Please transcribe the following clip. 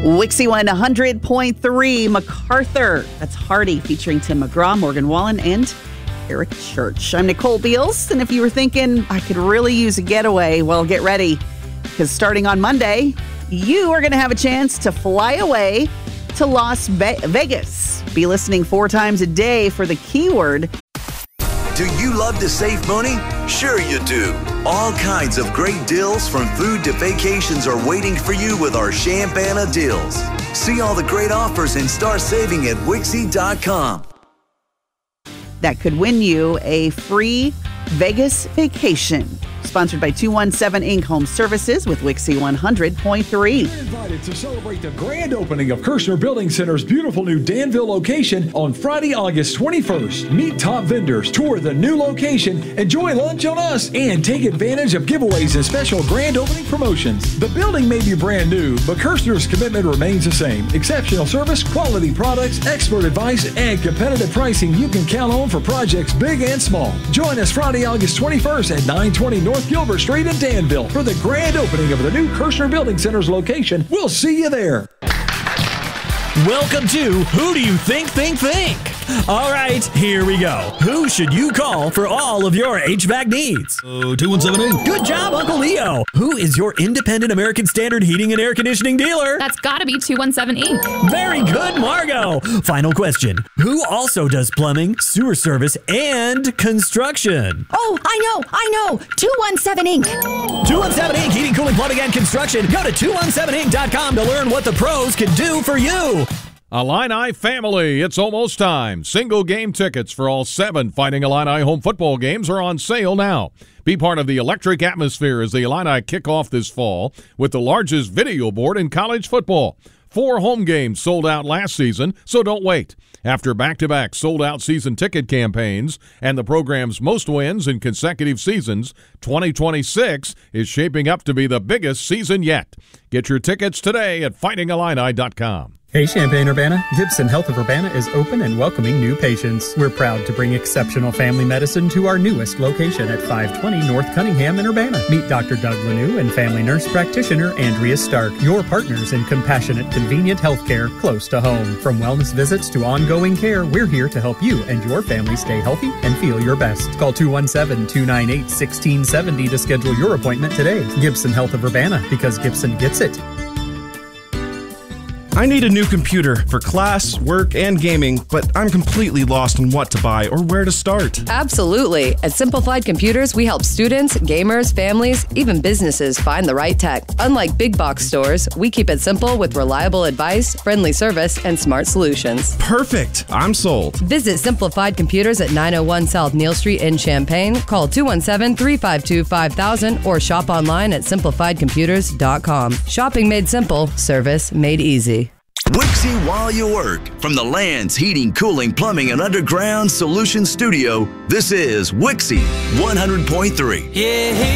Wixie 100.3 MacArthur. That's Hardy featuring Tim McGraw, Morgan Wallen, and Eric Church. I'm Nicole Beals, and if you were thinking I could really use a getaway, well, get ready, because starting on Monday, you are going to have a chance to fly away to Las Vegas. Be listening 4 times a day for the keyword. Do you love to save money? Sure you do. All kinds of great deals from food to vacations are waiting for you with our Champana deals. See all the great offers and start saving at Wixie.com. That could win you a free Vegas vacation. Sponsored by 217 Inc. Home Services with Wixie 100.3. You're invited to celebrate the grand opening of Kirshner Building Center's beautiful new Danville location on Friday, August 21st. Meet top vendors, tour the new location, enjoy lunch on us, and take advantage of giveaways and special grand opening promotions. The building may be brand new, but Kirshner's commitment remains the same. Exceptional service, quality products, expert advice, and competitive pricing you can count on for projects big and small. Join us Friday, August 21st at 920 North Gilbert Street in Danville for the grand opening of the new Kirshner Building Center's location. We'll see you there. Welcome to Who Do You Think? All right, here we go. Who should you call for all of your HVAC needs? 2178. Good job, Uncle Leo. Who is your independent American Standard heating and air conditioning dealer? That's gotta be 217 Inc. Very good, Margot. Final question. Who also does plumbing, sewer service, and construction? Oh, I know. 217 Inc. 217 Inc. Heating, cooling, plumbing, and construction. Go to 217inc.com to learn what the pros can do for you. Illini family, it's almost time. Single game tickets for all 7 Fighting Illini home football games are on sale now. Be part of the electric atmosphere as the Illini kick off this fall with the largest video board in college football. 4 home games sold out last season, so don't wait. After back-to-back sold-out season ticket campaigns and the program's most wins in consecutive seasons, 2026 is shaping up to be the biggest season yet. Get your tickets today at fightingillini.com. Hey Champaign-Urbana, Gibson Health of Urbana is open and welcoming new patients. We're proud to bring exceptional family medicine to our newest location at 520 North Cunningham in Urbana. Meet Dr. Doug Lanou and family nurse practitioner Andrea Stark, your partners in compassionate, convenient healthcare close to home. From wellness visits to ongoing care, we're here to help you and your family stay healthy and feel your best. Call 217-298-1670 to schedule your appointment today. Gibson Health of Urbana, because Gibson gets it. I need a new computer for class, work, and gaming, but I'm completely lost on what to buy or where to start. Absolutely. At Simplified Computers, we help students, gamers, families, even businesses find the right tech. Unlike big box stores, we keep it simple with reliable advice, friendly service, and smart solutions. Perfect. I'm sold. Visit Simplified Computers at 901 South Neal Street in Champaign. Call 217-352-5000 or shop online at simplifiedcomputers.com. Shopping made simple, service made easy. Wixie while you work. From the Land's Heating, Cooling, Plumbing, and Underground Solutions Studio, this is Wixie 100.3. Yeah.